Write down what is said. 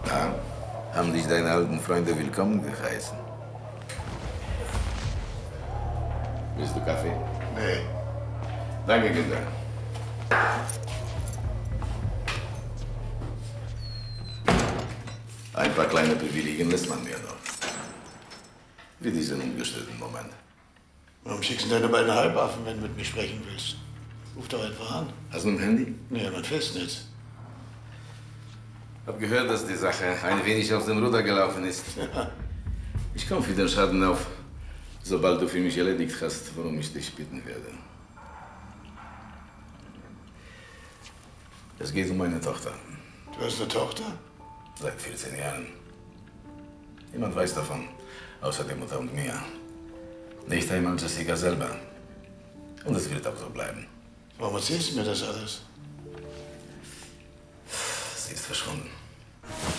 Ja, haben dich deine alten Freunde willkommen geheißen? Willst du Kaffee? Nee. Danke, Günther. Ein paar kleine Privilegien lässt man mir noch. Wie diesen ungestörten Moment. Warum schickst du deine beiden Halbaffen, wenn du mit mir sprechen willst? Ruf doch einfach an. Hast du ein Handy? Nee, mein Festnetz. Hab gehört, dass die Sache ein wenig aus dem Ruder gelaufen ist. Ja. Ich komme für den Schaden auf, sobald du für mich erledigt hast, worum ich dich bitten werde. Es geht um meine Tochter. Du hast eine Tochter? Seit 14 Jahren. Niemand weiß davon, außer der Mutter und mir. Nicht einmal Jessica selber. Und es wird auch so bleiben. Warum erzählst du mir das alles? Sie ist verschwunden.